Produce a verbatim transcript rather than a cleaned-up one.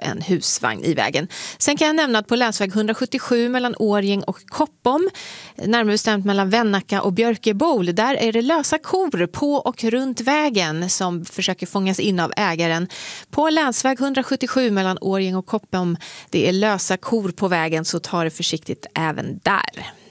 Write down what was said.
en husvagn i vägen. Sen kan jag nämna att på länsväg hundrasjuttiosju mellan Årjäng och Koppom, närmare bestämt mellan Vännacka och Björkebol, där är det lösa kor på och runt vägen som försöker fångas in av ägaren. På länsväg hundrasjuttiosju mellan Årjäng och Koppom, det är lösa kor på vägen, så ta det försiktigt även där.